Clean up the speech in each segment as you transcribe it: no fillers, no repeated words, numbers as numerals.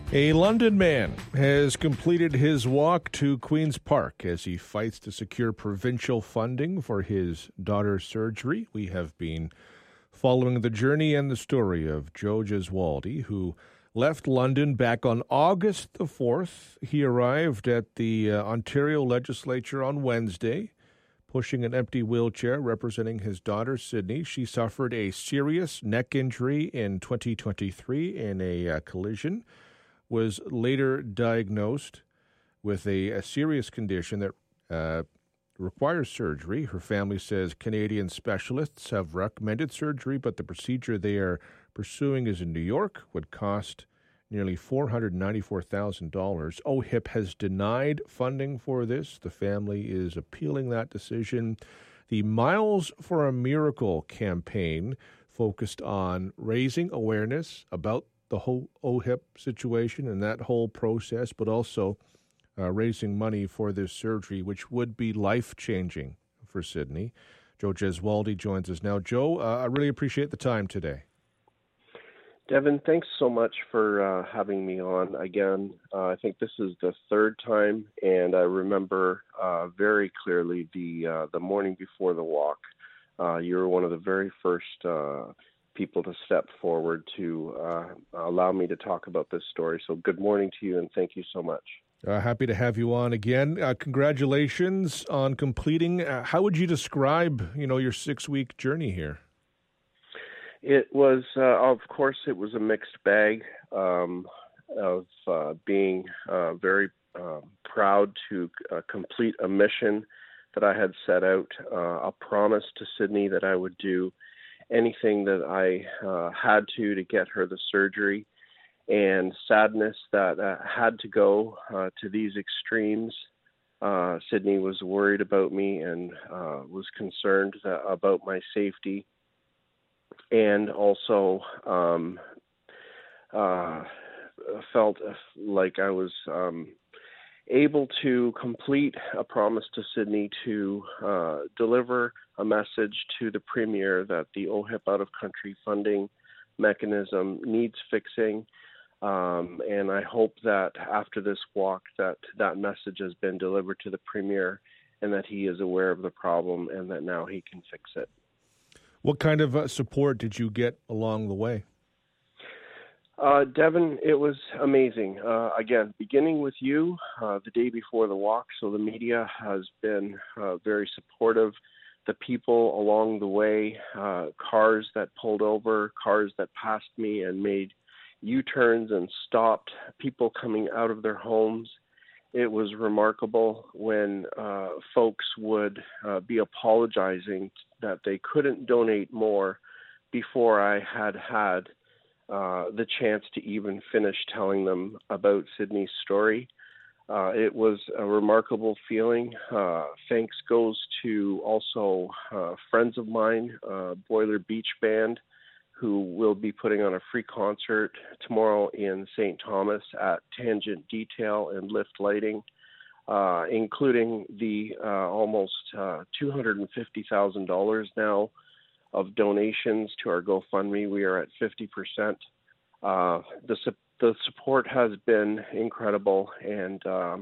A London man has completed his walk to Queen's Park as he fights to secure provincial funding for his daughter's surgery. We have been following the journey and the story of Joe Gesualdi, who left London back on August the 4th. He arrived at the Ontario legislature on Wednesday, pushing an empty wheelchair representing his daughter, Sydney. She suffered a serious neck injury in 2023 in a collision, was later diagnosed with a serious condition that requires surgery. Her family says Canadian specialists have recommended surgery, but the procedure they are pursuing is in New York, would cost nearly $494,000. OHIP has denied funding for this. The family is appealing that decision. The Miles for a Miracle campaign focused on raising awareness about the whole OHIP situation and that whole process, but also raising money for this surgery, which would be life-changing for Sydney. Joe Gesualdi joins us now. Joe, I really appreciate the time today. Devin, thanks so much for having me on again. I think this is the third time, and I remember very clearly the morning before the walk. You were one of the very first people to step forward to allow me to talk about this story. So good morning to you, and thank you so much. Happy to have you on again. Congratulations on completing. How would you describe, your 6-week journey here? It was, of course, it was a mixed bag of being very proud to complete a mission that I had set out, a promise to Sydney that I would do anything that I had to get her the surgery, and sadness that had to go to these extremes. Sydney was worried about me and was concerned about my safety, and also felt like I was able to complete a promise to Sydney to deliver a message to the Premier that the OHIP out-of-country funding mechanism needs fixing. And I hope that after this walk that message has been delivered to the Premier and that he is aware of the problem and that now he can fix it. What kind of support did you get along the way? Devin, it was amazing. Again, beginning with you the day before the walk, so the media has been very supportive. The people along the way, cars that pulled over, cars that passed me and made U-turns and stopped, people coming out of their homes. It was remarkable when folks would be apologizing that they couldn't donate more before I had the chance to even finish telling them about Sydney's story. It was a remarkable feeling. Thanks goes to also friends of mine, Boiler Beach Band, who will be putting on a free concert tomorrow in St. Thomas at Tangent Detail and Lift Lighting, including the almost $250,000 now of donations to our GoFundMe. We are at 50%. The support has been incredible, and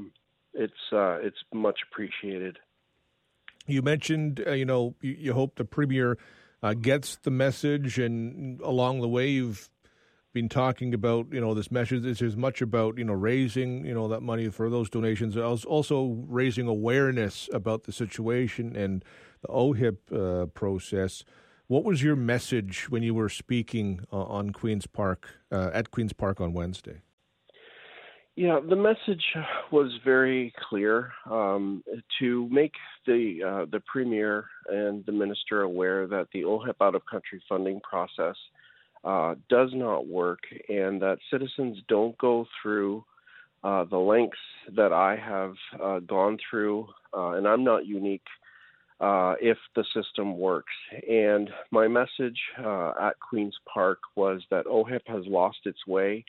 it's much appreciated. You mentioned, you hope the Premier gets the message, and along the way you've been talking about, this message. This is much about, raising, that money for those donations. Also raising awareness about the situation and the OHIP process. What was your message when you were speaking on Queen's Park, at Queen's Park on Wednesday? Yeah, the message was very clear, to make the Premier and the Minister aware that the OHIP out-of-country funding process does not work, and that citizens don't go through the lengths that I have gone through, and I'm not unique, if the system works. And my message at Queen's Park was that OHIP has lost its way.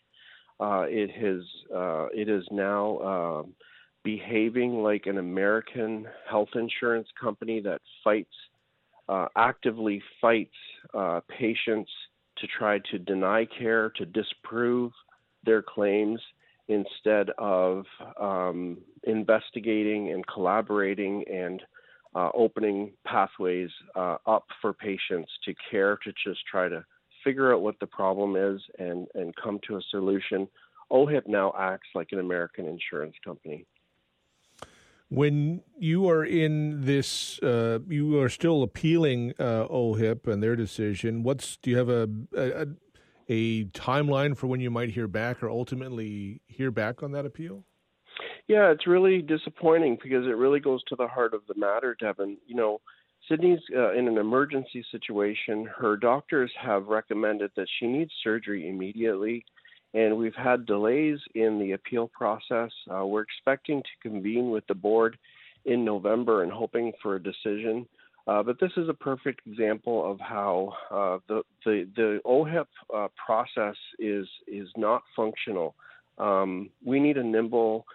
It is now behaving like an American health insurance company that actively fights patients to try to deny care, to disprove their claims, instead of investigating and collaborating and opening pathways up for patients to care, to just try to figure out what the problem is and come to a solution. OHIP now acts like an American insurance company. When you are in this, you are still appealing OHIP and their decision. Do you have a timeline for when you might hear back or ultimately hear back on that appeal? Yeah, it's really disappointing because it really goes to the heart of the matter, Devin. You know, Sydney's in an emergency situation. Her doctors have recommended that she needs surgery immediately, and we've had delays in the appeal process. We're expecting to convene with the board in November and hoping for a decision. But this is a perfect example of how the OHIP process is not functional. We need a nimble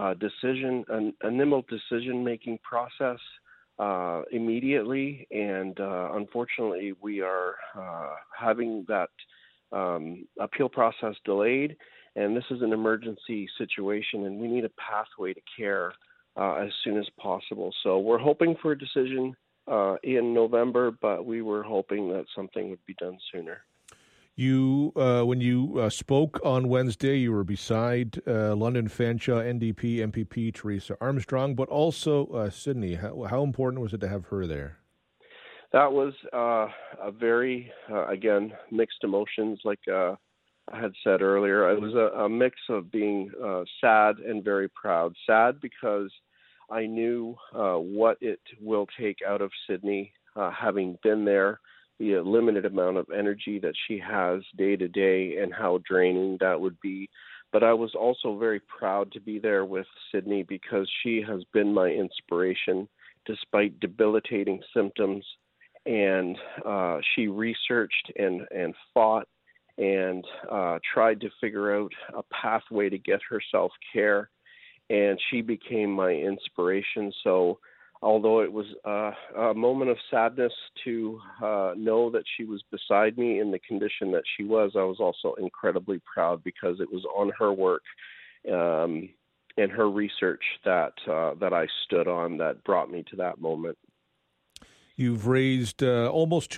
decision-making process immediately, and unfortunately, we are having that appeal process delayed. And this is an emergency situation, and we need a pathway to care as soon as possible. So we're hoping for a decision in November, but we were hoping that something would be done sooner. You, when you spoke on Wednesday, you were beside London Fanshawe NDP MPP Teresa Armstrong, but also Sydney. How important was it to have her there? That was a very, again, mixed emotions, like I had said earlier. It was a mix of being sad and very proud. Sad because I knew what it will take out of Sydney, having been there, the limited amount of energy that she has day to day and how draining that would be. But I was also very proud to be there with Sydney because she has been my inspiration despite debilitating symptoms. And she researched and fought and tried to figure out a pathway to get herself care. And she became my inspiration. So although it was a moment of sadness to know that she was beside me in the condition that she was, I was also incredibly proud because it was on her work and her research that I stood on that brought me to that moment. You've raised almost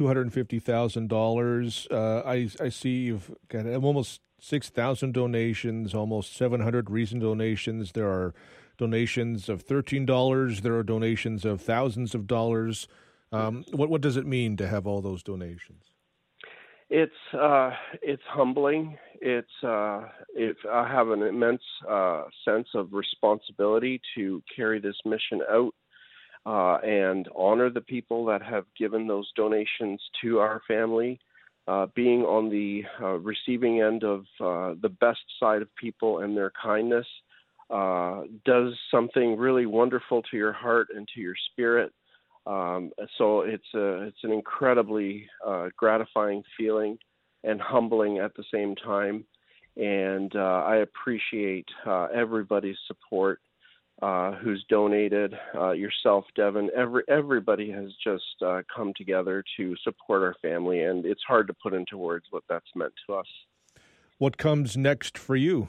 $250,000. I see you've got almost 6,000 donations, almost 700 recent donations. There are donations of $13. There are donations of thousands of dollars. What does it mean to have all those donations? It's humbling. I have an immense sense of responsibility to carry this mission out and honor the people that have given those donations to our family. Being on the receiving end of the best side of people and their kindness does something really wonderful to your heart and to your spirit. So it's an incredibly gratifying feeling and humbling at the same time. And I appreciate everybody's support who's donated. Yourself, Devin, everybody has just come together to support our family, and it's hard to put into words what that's meant to us. What comes next for you?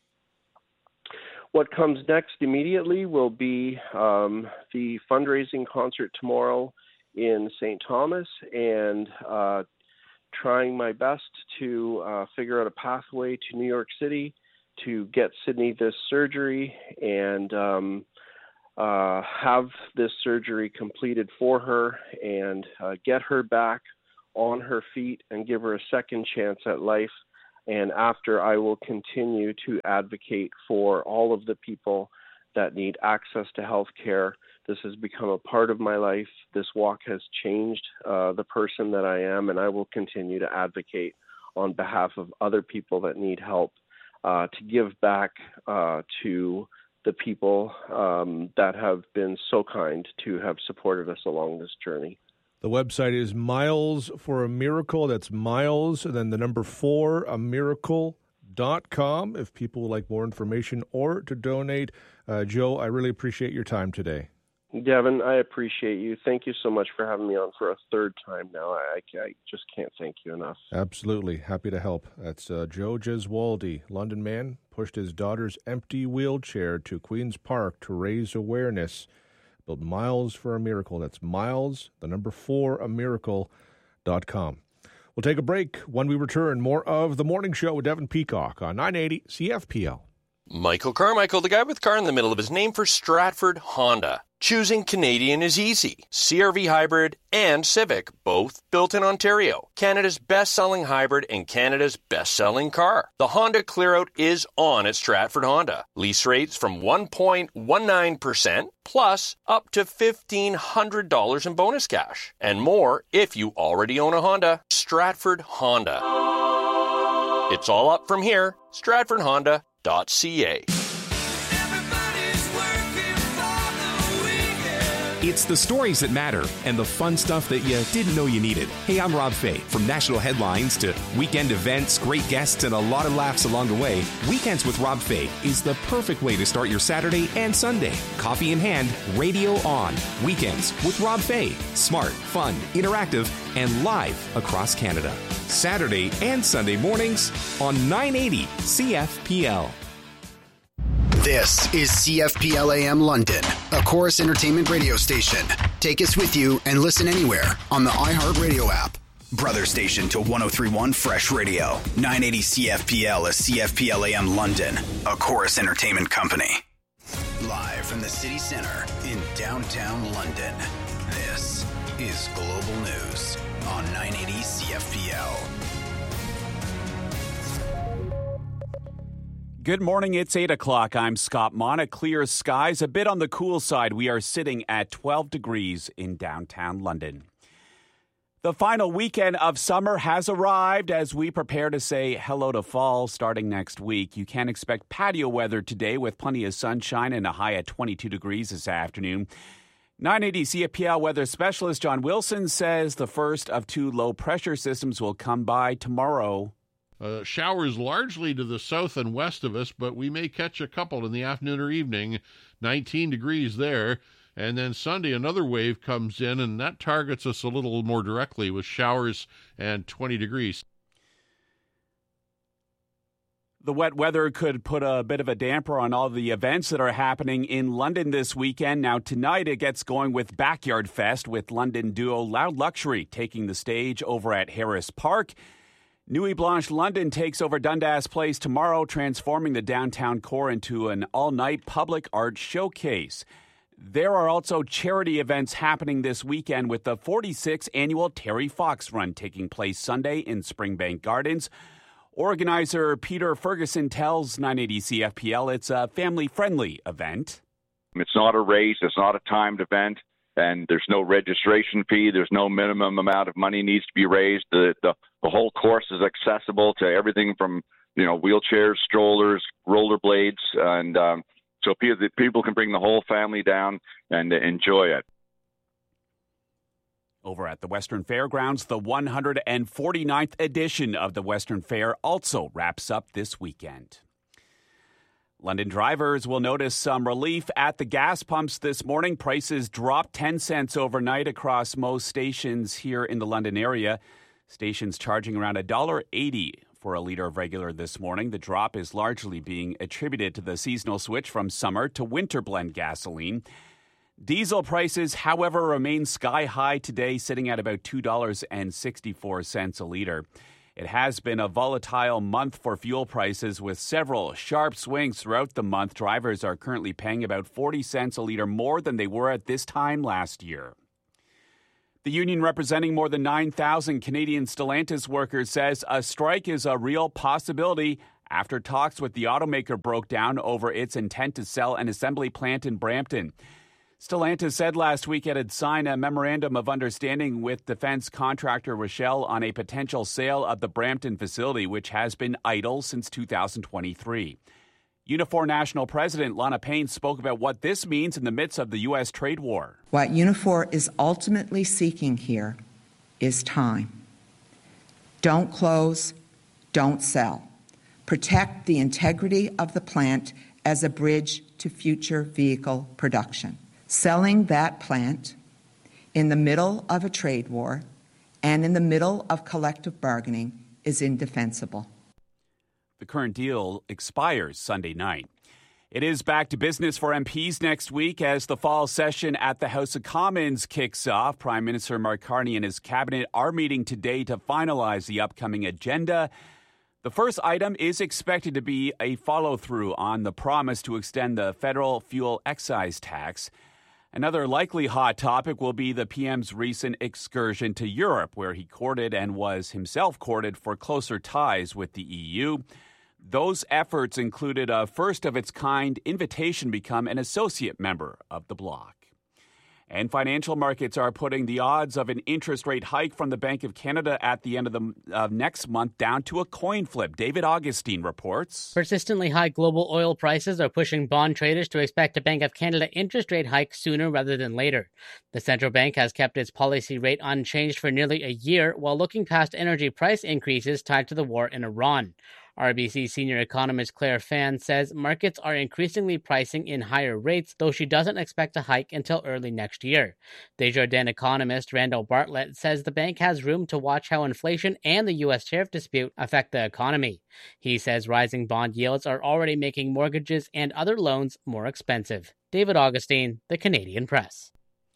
What comes next immediately will be the fundraising concert tomorrow in St. Thomas, and trying my best to figure out a pathway to New York City to get Sydney this surgery and have this surgery completed for her and get her back on her feet and give her a second chance at life. And after, I will continue to advocate for all of the people that need access to health care. This has become a part of my life. This walk has changed the person that I am, and I will continue to advocate on behalf of other people that need help to give back to the people that have been so kind to have supported us along this journey. The website is Miles for a Miracle. That's Miles, and then the number 4, amiracle.com, if people would like more information or to donate. Joe, I really appreciate your time today. Devin, I appreciate you. Thank you so much for having me on for a third time now. I just can't thank you enough. Absolutely. Happy to help. That's Joe Gesualdi, London man, pushed his daughter's empty wheelchair to Queen's Park to raise awareness about Miles for a Miracle. That's Miles, the number 4, amiracle.com. We'll take a break. When we return, more of The Morning Show with Devin Peacock on 980 CFPL. Michael Carmichael, the guy with car in the middle of his name for Stratford Honda. Choosing Canadian is easy. CR-V Hybrid and Civic, both built in Ontario. Canada's best-selling hybrid and Canada's best-selling car. The Honda Clearout is on at Stratford Honda. Lease rates from 1.19% plus up to $1,500 in bonus cash. And more if you already own a Honda. Stratford Honda. It's all up from here. StratfordHonda.ca. It's the stories that matter and the fun stuff that you didn't know you needed. Hey, I'm Rob Fay. From national headlines to weekend events, great guests, and a lot of laughs along the way, Weekends with Rob Fay is the perfect way to start your Saturday and Sunday. Coffee in hand, radio on. Weekends with Rob Fay. Smart, fun, interactive, and live across Canada. Saturday and Sunday mornings on 980 CFPL. This is CFPL AM London, a Chorus Entertainment radio station. Take us with you and listen anywhere on the iHeartRadio app. Brother station to 103.1 Fresh Radio. 980 CFPL is CFPL AM London, a Chorus Entertainment company. Live from the city center in downtown London, this is Global News on 980 CFPL. Good morning, it's 8 o'clock. I'm Scott Mona. Clear skies, a bit on the cool side. We are sitting at 12 degrees in downtown London. The final weekend of summer has arrived as we prepare to say hello to fall starting next week. You can expect patio weather today with plenty of sunshine and a high at 22 degrees this afternoon. 980 CFPL weather specialist John Wilson says the first of 2 low-pressure systems will come by tomorrow. Showers largely to the south and west of us, but we may catch a couple in the afternoon or evening. 19 degrees there. And then Sunday, another wave comes in, and that targets us a little more directly with showers and 20 degrees. The wet weather could put a bit of a damper on all the events that are happening in London this weekend. Now, tonight it gets going with Backyard Fest with London duo Loud Luxury taking the stage over at Harris Park. Nuit Blanche London takes over Dundas Place tomorrow, transforming the downtown core into an all-night public art showcase. There are also charity events happening this weekend with the 46th annual Terry Fox Run taking place Sunday in Springbank Gardens. Organizer Peter Ferguson tells 980 CFPL it's a family-friendly event. It's not a race. It's not a timed event. And there's no registration fee. There's no minimum amount of money needs to be raised. The whole course is accessible to everything from, wheelchairs, strollers, rollerblades. And so people can bring the whole family down and enjoy it. Over at the Western Fairgrounds, the 149th edition of the Western Fair also wraps up this weekend. London drivers will notice some relief at the gas pumps this morning. Prices dropped 10 cents overnight across most stations here in the London area. Stations charging around $1.80 for a litre of regular this morning. The drop is largely being attributed to the seasonal switch from summer to winter blend gasoline. Diesel prices, however, remain sky high today, sitting at about $2.64 a litre. It has been a volatile month for fuel prices with several sharp swings throughout the month. Drivers are currently paying about 40 cents a litre more than they were at this time last year. The union representing more than 9,000 Canadian Stellantis workers says a strike is a real possibility after talks with the automaker broke down over its intent to sell an assembly plant in Brampton. Stellantis said last week it had signed a memorandum of understanding with defense contractor Rochelle on a potential sale of the Brampton facility, which has been idle since 2023. Unifor National President Lana Payne spoke about what this means in the midst of the U.S. trade war. What Unifor is ultimately seeking here is time. Don't close, don't sell. Protect the integrity of the plant as a bridge to future vehicle production. Selling that plant in the middle of a trade war and in the middle of collective bargaining is indefensible. The current deal expires Sunday night. It is back to business for MPs next week as the fall session at the House of Commons kicks off. Prime Minister Mark Carney and his cabinet are meeting today to finalize the upcoming agenda. The first item is expected to be a follow-through on the promise to extend the federal fuel excise tax. Another likely hot topic will be the PM's recent excursion to Europe, where he courted and was himself courted for closer ties with the EU. Those efforts included a first-of-its-kind invitation to become an associate member of the bloc. And financial markets are putting the odds of an interest rate hike from the Bank of Canada at the end of next month down to a coin flip. David Augustine reports. Persistently high global oil prices are pushing bond traders to expect a Bank of Canada interest rate hike sooner rather than later. The central bank has kept its policy rate unchanged for nearly a year while looking past energy price increases tied to the war in Iran. RBC senior economist Claire Fan says markets are increasingly pricing in higher rates, though she doesn't expect a hike until early next year. Desjardins economist Randall Bartlett says the bank has room to watch how inflation and the U.S. tariff dispute affect the economy. He says rising bond yields are already making mortgages and other loans more expensive. David Augustine, The Canadian Press.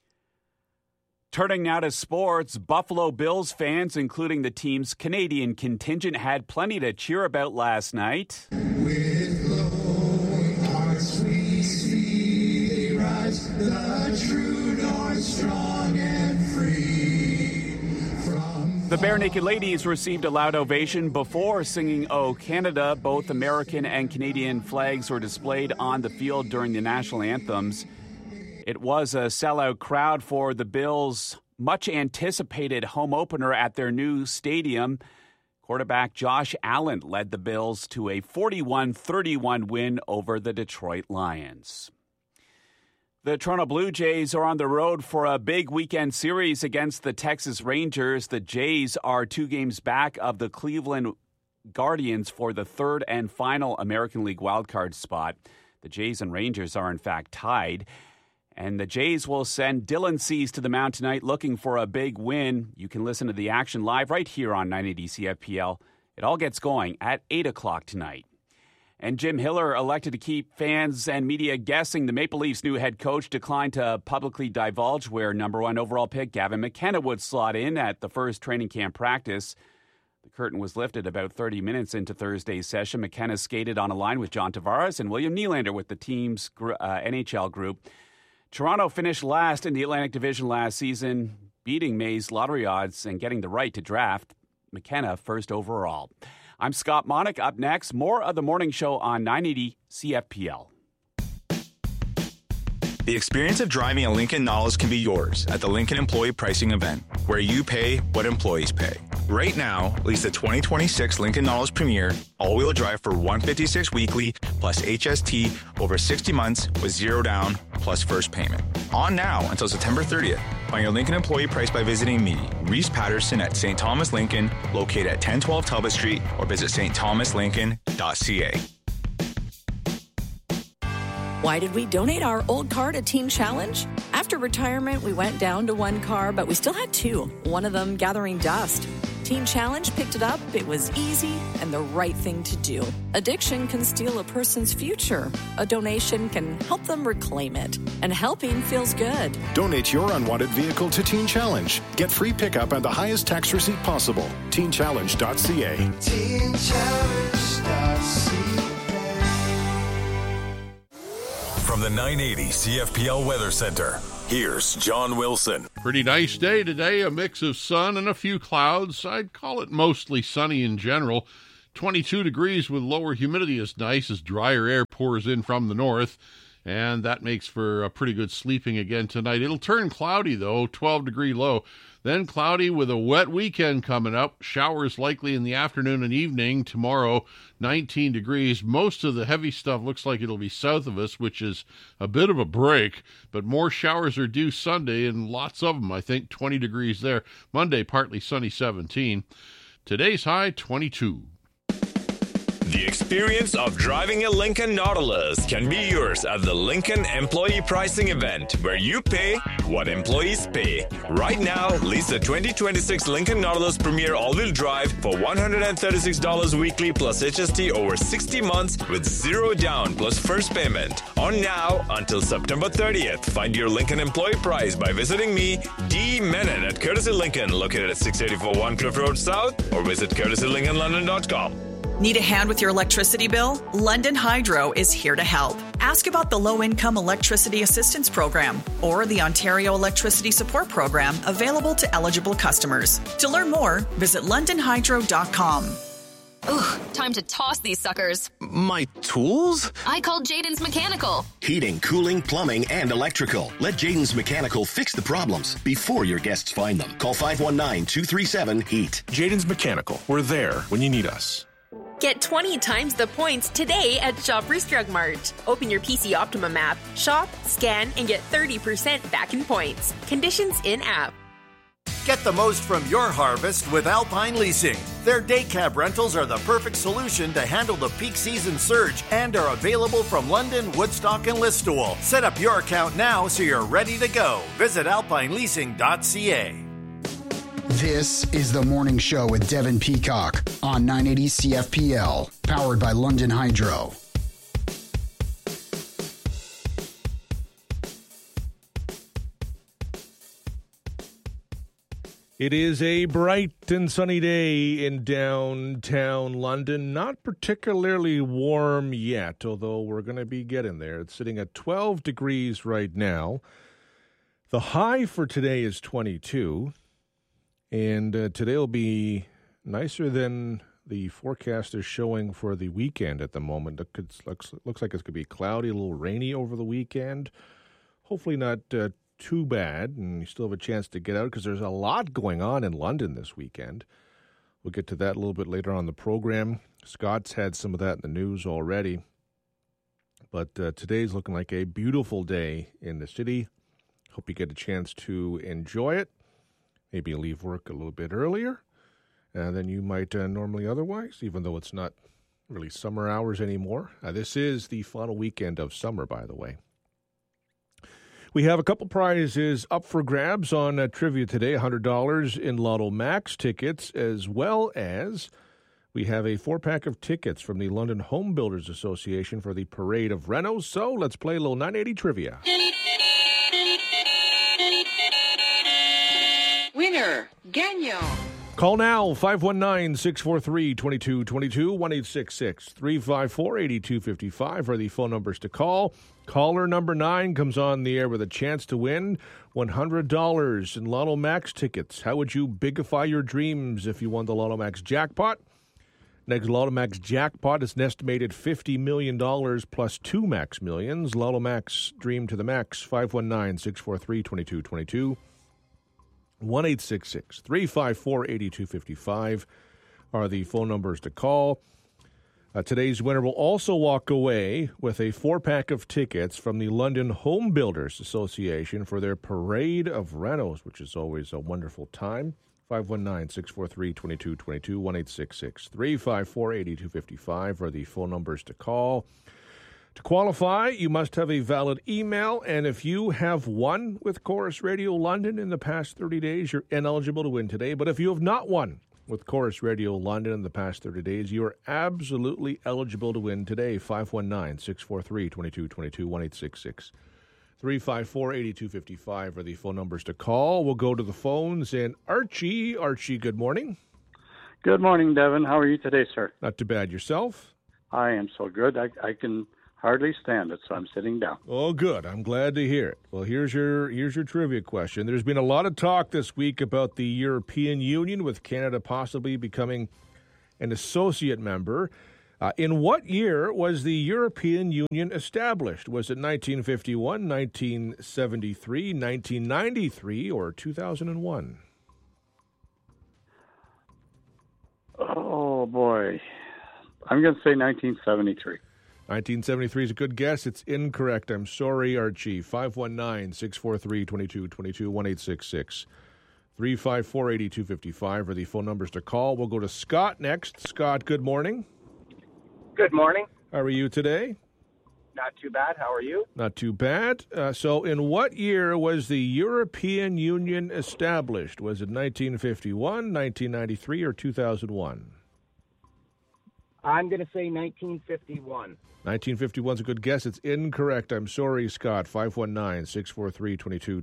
Turning now to sports, Buffalo Bills fans, including the team's Canadian contingent, had plenty to cheer about last night. With glowing hearts we see they rise, the true north strong and free. The Bare Naked Ladies received a loud ovation before singing "O Canada." Both American and Canadian flags were displayed on the field during the national anthems. It was a sellout crowd for the Bills' much-anticipated home opener at their new stadium. Quarterback Josh Allen led the Bills to a 41-31 win over the Detroit Lions. The Toronto Blue Jays are on the road for a big weekend series against the Texas Rangers. The Jays are 2 games back of the Cleveland Guardians for the third and final American League wildcard spot. The Jays and Rangers are, in fact, tied. And the Jays will send Dylan Cease to the mound tonight looking for a big win. You can listen to the action live right here on 980 CFPL. It all gets going at 8 o'clock tonight. And Jim Hiller, elected to keep fans and media guessing. The Maple Leafs' new head coach declined to publicly divulge where number 1 overall pick Gavin McKenna would slot in at the first training camp practice. The curtain was lifted about 30 minutes into Thursday's session. McKenna skated on a line with John Tavares and William Nylander with the team's NHL group. Toronto finished last in the Atlantic Division last season, beating May's lottery odds and getting the right to draft McKenna first overall. I'm Scott Monick. Up next, more of the morning show on 980 CFPL. The experience of driving a Lincoln Nautilus can be yours at the Lincoln Employee Pricing Event, where you pay what employees pay. Right now, lease the 2026 Lincoln Nautilus Premier all-wheel drive for $156 weekly plus HST over 60 months with zero down plus first payment. On now until September 30th. Find your Lincoln employee price by visiting me, Reese Patterson at St. Thomas Lincoln, located at 1012 Talbot Street, or visit stthomaslincoln.ca. Why did we donate our old car to Teen Challenge? After retirement, we went down to 1 car, but we still had 2, one of them gathering dust. Teen Challenge picked it up. It was easy and the right thing to do. Addiction can steal a person's future. A donation can help them reclaim it. And helping feels good. Donate your unwanted vehicle to Teen Challenge. Get free pickup and the highest tax receipt possible. TeenChallenge.ca. TeenChallenge.ca. From the 980 CFPL Weather Center, here's John Wilson. Pretty nice day today, a mix of sun and a few clouds. I'd call it mostly sunny in general. 22 degrees with lower humidity is nice as drier air pours in from the north, and that makes for a pretty good sleeping again tonight. It'll turn cloudy, though, 12-degree low. Then cloudy with a wet weekend coming up. Showers likely in the afternoon and evening. Tomorrow, 19 degrees. Most of the heavy stuff looks like it'll be south of us, which is a bit of a break. But more showers are due Sunday, and lots of them, I think, 20 degrees there. Monday, partly sunny, 17. Today's high, 22. The experience of driving a Lincoln Nautilus can be yours at the Lincoln Employee Pricing Event, where you pay what employees pay. Right now, lease the 2026 Lincoln Nautilus Premier All-Wheel Drive for $136 weekly plus HST over 60 months with zero down plus first payment. On now until September 30th. Find your Lincoln employee price by visiting me, D. Menon at Courtesy Lincoln, located at 684 One Cliff Road South, or visit courtesylincolnlondon.com. Need a hand with your electricity bill? London Hydro is here to help. Ask about the Low-Income Electricity Assistance Program or the Ontario Electricity Support Program available to eligible customers. To learn more, visit londonhydro.com. Ugh, time to toss these suckers. My tools? I called Jaden's Mechanical. Heating, cooling, plumbing, and electrical. Let Jaden's Mechanical fix the problems before your guests find them. Call 519-237-HEAT. Jaden's Mechanical. We're there when you need us. Get 20 times the points today at Shoppers Drug Mart. Open your PC Optimum app, shop, scan, and get 30% back in points. Conditions in-app. Get the most from your harvest with Alpine Leasing. Their day cab rentals are the perfect solution to handle the peak season surge and are available from London, Woodstock, and Listowel. Set up your account now so you're ready to go. Visit alpineleasing.ca. This is the morning show with Devin Peacock on 980 CFPL, powered by London Hydro. It is a bright and sunny day in downtown London. Not particularly warm yet, although we're going to be getting there. It's sitting at 12 degrees right now. The high for today is 22. And today will be nicer than the forecast is showing for the weekend at the moment. It looks like it's going to be cloudy, a little rainy over the weekend. Hopefully not too bad, and you still have a chance to get out because there's a lot going on in London this weekend. We'll get to that a little bit later on the program. Scott's had some of that in the news already. But today's looking like a beautiful day in the city. Hope you get a chance to enjoy it. Maybe you leave work a little bit earlier than you might normally otherwise, even though it's not really summer hours anymore. This is the final weekend of summer, by the way. We have a couple prizes up for grabs on trivia today, $100 in Lotto Max tickets, as well as we have a 4-pack of tickets from the London Home Builders Association for the Parade of Renos. So let's play a little 980 trivia. Winner, Gagnon. Call now, 519-643-2222, 1-866-354-8255 are the phone numbers to call. Caller number 9 comes on the air with a chance to win $100 in Lotto Max tickets. How would you bigify your dreams if you won the Lotto Max jackpot? Next Lotto Max jackpot is an estimated $50 million plus 2 Max Millions. Lotto Max, dream to the max, 519-643-2222. 1-866-354-8255 are the phone numbers to call. Today's winner will also walk away with a 4-pack of tickets from the London Home Builders Association for their Parade of Renos, which is always a wonderful time. 519-643-2222, 1-866-354-8255 are the phone numbers to call. To qualify, you must have a valid email, and if you have won with Chorus Radio London in the past 30 days, you're ineligible to win today. But if you have not won with Chorus Radio London in the past 30 days, you are absolutely eligible to win today. 519-643-2222, 1-866-354-8255 are the phone numbers to call. We'll go to the phones, and Archie, good morning. Good morning, Devin. How are you today, sir? Not too bad. Yourself? I am so good. I can hardly stand it, so I'm sitting down. Oh, good. I'm glad to hear it. Well, here's your trivia question. There's been a lot of talk this week about the European Union, with Canada possibly becoming an associate member. In what year was the European Union established? Was it 1951, 1973, 1993, or 2001? Oh, boy. I'm going to say 1973. 1973 is a good guess. It's incorrect. I'm sorry, Archie. 519-643-2222, 1-866-354-8255 are the phone numbers to call. We'll go to Scott next. Scott, good morning. Good morning. How are you today? Not too bad. How are you? Not too bad. So in what year was the European Union established? Was it 1951, 1993, or 2001? I'm going to say 1951. 1951 is a good guess. It's incorrect. I'm sorry, Scott. 519-643-2222,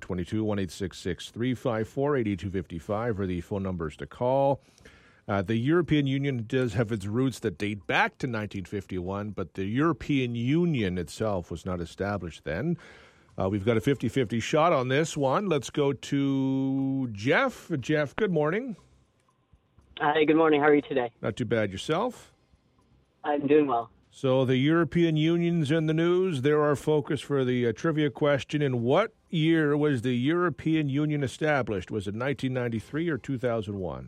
1-866-354-8255 are the phone numbers to call. The European Union does have its roots that date back to 1951, but the European Union itself was not established then. We've got a 50-50 shot on this one. Let's go to Jeff. Jeff, good morning. Hi, good morning. How are you today? Not too bad. Yourself? I'm doing well. So the European Union's in the news. They're our focus for the trivia question. In what year was the European Union established? Was it 1993 or 2001?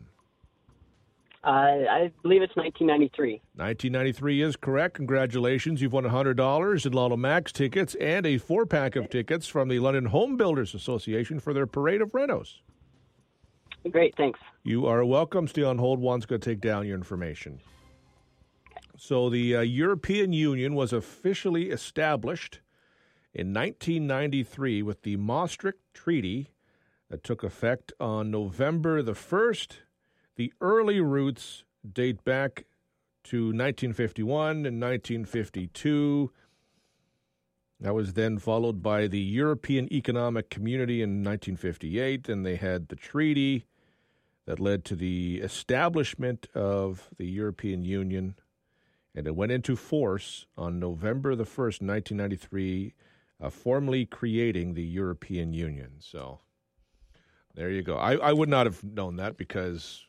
I believe it's 1993. 1993 is correct. Congratulations. You've won $100 in Lotto Max tickets and a 4-pack of tickets from the London Home Builders Association for their Parade of Renos. Great, thanks. You are welcome. Stay on hold. Juan's going to take down your information. So the European Union was officially established in 1993 with the Maastricht Treaty that took effect on November the 1st. The early roots date back to 1951 and 1952. That was then followed by the European Economic Community in 1958, and they had the treaty that led to the establishment of the European Union, and it went into force on November the 1st, 1993, formally creating the European Union. So there you go. I would not have known that because...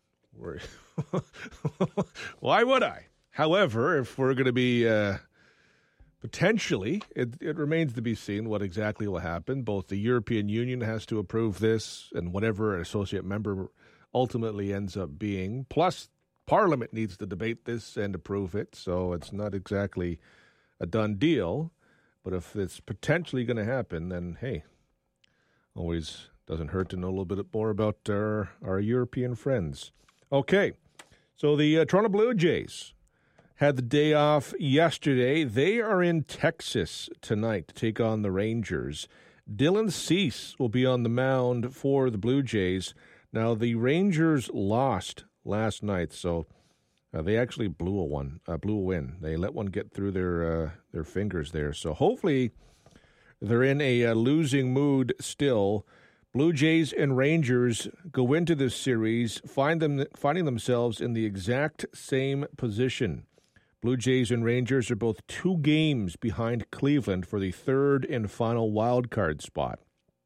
Why would I? However, if we're going to be potentially, it remains to be seen what exactly will happen. Both the European Union has to approve this and whatever an associate member ultimately ends up being. Plus, Parliament needs to debate this and approve it. So it's not exactly a done deal. But if it's potentially going to happen, then hey, always doesn't hurt to know a little bit more about our European friends. Okay, so the Toronto Blue Jays had the day off yesterday. They are in Texas tonight to take on the Rangers. Dylan Cease will be on the mound for the Blue Jays. Now, the Rangers lost last night, so they actually blew a win. They let one get through their fingers there. So hopefully they're in a losing mood still. Blue Jays and Rangers go into this series finding themselves in the exact same position. Blue Jays and Rangers are both 2 games behind Cleveland for the 3rd and final wild card spot.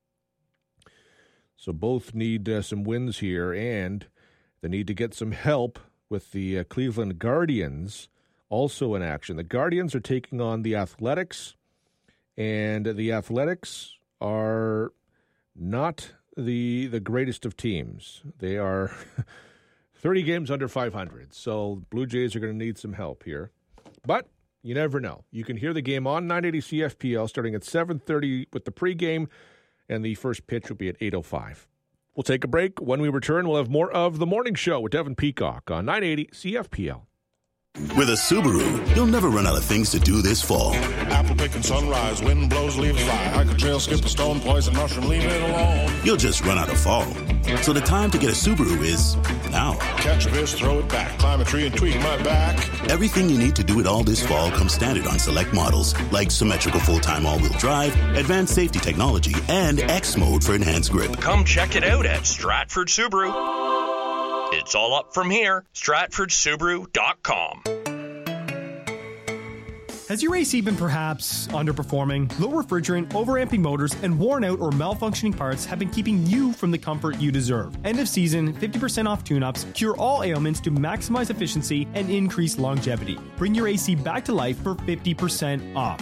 So both need some wins here, and they need to get some help with the Cleveland Guardians also in action. The Guardians are taking on the Athletics, and the Athletics are not the greatest of teams. They are 30 games under 500, so Blue Jays are going to need some help here. But you never know. You can hear the game on 980 CFPL starting at 7:30 with the pregame, and the first pitch will be at 8:05. We'll take a break. When we return, we'll have more of The Morning Show with Devin Peacock on 980 CFPL. With a Subaru, you'll never run out of things to do this fall. Apple picking sunrise, wind blows, leaves fly. Hike a trail, skip a stone, poison mushroom, leave it alone. You'll just run out of fall. So the time to get a Subaru is now. Catch a fish, throw it back, climb a tree and tweak my back. Everything you need to do it all this fall comes standard on select models, like symmetrical full-time all-wheel drive, advanced safety technology, and X mode for enhanced grip. Come check it out at Stratford Subaru. It's all up from here. StratfordSubaru.com. Has your AC been perhaps underperforming? Low refrigerant, overamping motors, and worn out or malfunctioning parts have been keeping you from the comfort you deserve. End of season, 50% off tune-ups, cure all ailments to maximize efficiency and increase longevity. Bring your AC back to life for 50% off.